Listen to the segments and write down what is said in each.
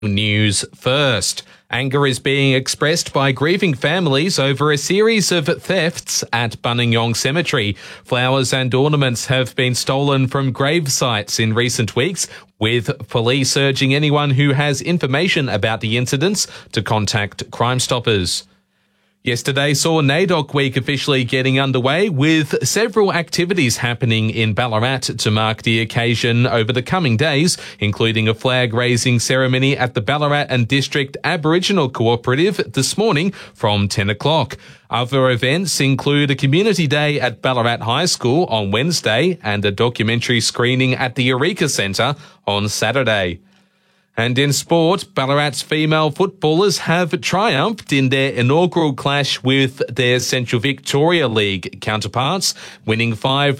News first. Anger is being expressed by grieving families over a series of thefts at Buninyong Cemetery. Flowers and ornaments have been stolen from grave sites in recent weeks, with police urging anyone who has information about the incidents to contact Crime Stoppers. Yesterday saw NAIDOC Week officially getting underway, with several activities happening in Ballarat to mark the occasion over the coming days, including a flag-raising ceremony at the Ballarat and District Aboriginal Cooperative this morning from 10 o'clock. Other events include a community day at Ballarat High School on Wednesday and a documentary screening at the Eureka Centre on Saturday. And in sport, Ballarat's female footballers have triumphed in their inaugural clash with their Central Victoria League counterparts, winning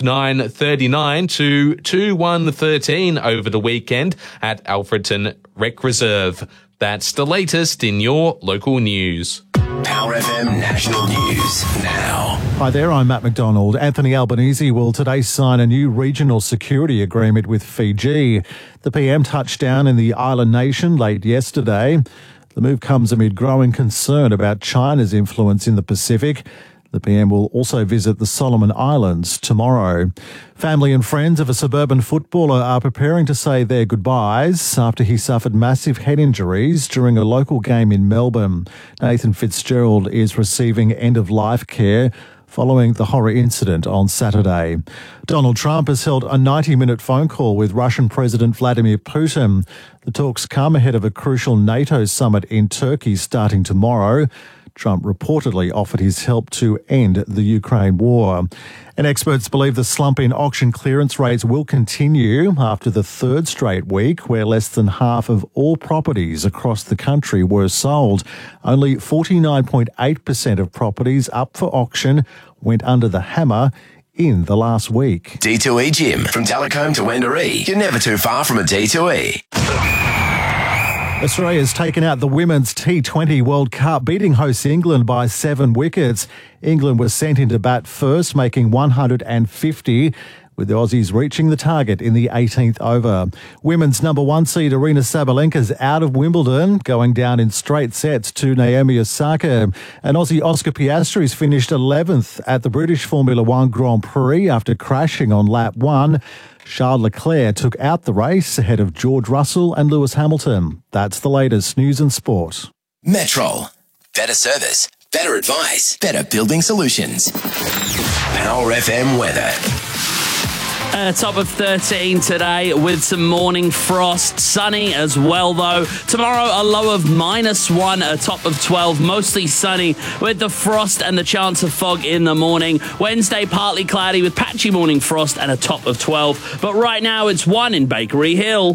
5-9-39 to 2-1-13 over the weekend at Alfredton Rec Reserve. That's the latest in your local news. Power FM National News now. Hi there, I'm Matt McDonald. Anthony Albanese will today sign a new regional security agreement with Fiji. The PM touched down in the island nation late yesterday. The move comes amid growing concern about China's influence in the Pacific. The PM will also visit the Solomon Islands tomorrow. Family and friends of a suburban footballer are preparing to say their goodbyes after he suffered massive head injuries during a local game in Melbourne. Nathan Fitzgerald is receiving end-of-life care following the horror incident on Saturday. Donald Trump has held a 90-minute phone call with Russian President Vladimir Putin. The talks come ahead of a crucial NATO summit in Turkey starting tomorrow. Trump reportedly offered his help to end the Ukraine war. And experts believe the slump in auction clearance rates will continue after the third straight week where less than half of all properties across the country were sold. Only 49.8% of properties up for auction went under the hammer in the last week. D2E Gym. From Talacombe to Wendouree. You're never too far from a D2E. Australia's taken out the Women's T20 World Cup, beating hosts England by 7 wickets. England was sent into bat first, making 150, with the Aussies reaching the target in the 18th over. Women's number 1 seed Aryna Sabalenka's out of Wimbledon, going down in straight sets to Naomi Osaka. And Aussie Oscar Piastri's finished 11th at the British Formula One Grand Prix after crashing on lap 1. Charles Leclerc took out the race ahead of George Russell and Lewis Hamilton. That's the latest news and sport. Metrol. Better service, better advice, better building solutions. Power FM weather. Top of 13 today with some morning frost. Sunny as well, though. Tomorrow, a low of -1, a top of 12. Mostly sunny with the frost and the chance of fog in the morning. Wednesday, partly cloudy with patchy morning frost and a top of 12. But right now, it's 1 in Bakery Hill.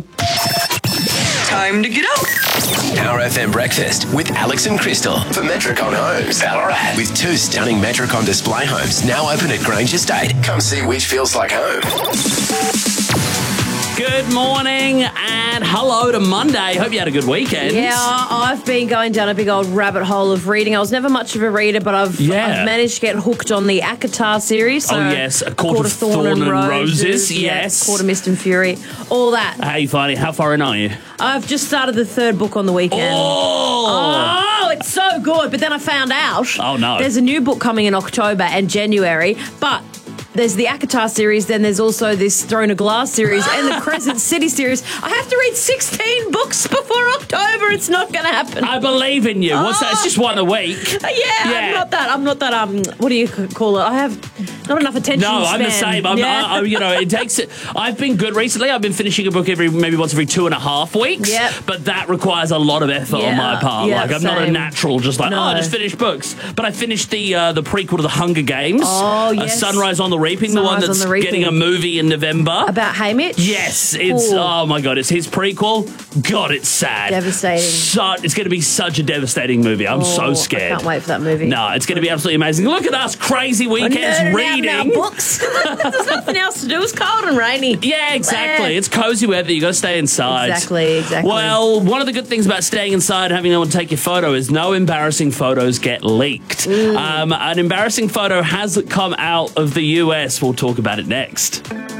Time to get up. Power FM Breakfast with Alex and Crystal for Metricon Homes, Ballarat. With 2 stunning Metricon display homes now open at Grange Estate. Come see which feels like home. Good morning and hello to Monday. Hope you had a good weekend. Yeah, I've been going down a big old rabbit hole of reading. I was never much of a reader, but I've managed to get hooked on the ACOTAR series. So yes, A Court of Thorn and Roses. Yes. Court of Mist and Fury. All that. How you finding? How far in are you? I've just started the 3rd book on the weekend. Oh, it's so good. But then I found out there's a new book coming in October and January, but there's the ACOTAR series, then there's also this Throne of Glass series and the Crescent City series. I have to read 16 books before October. It's not going to happen. I believe in you. What's that? It's just 1 a week. Yeah. I'm not that, what do you call it? I have not enough attention span. No, I'm the same. It takes it. I've been good recently. I've been finishing a book maybe once every 2.5 weeks. Yep. But that requires a lot of effort on my part. Yeah, I'm not a natural, just like, I just finish books. But I finished the prequel to The Hunger Games. Oh, yes. Sunrise on the Reaping, the one that's getting a movie in November. About Haymitch? Yes. It's, oh my God, it's his prequel. God, it's sad. Devastating. It's going to be such a devastating movie. I'm so scared. I can't wait for that movie. No, it's going to be absolutely amazing. Look at us, crazy weekends reading. Our books. There's nothing else to do. It's cold and rainy. Yeah, exactly. It's cozy weather. You got to stay inside. Exactly. Well, one of the good things about staying inside and having no one take your photo is no embarrassing photos get leaked. An embarrassing photo has come out of the US. We'll talk about it next.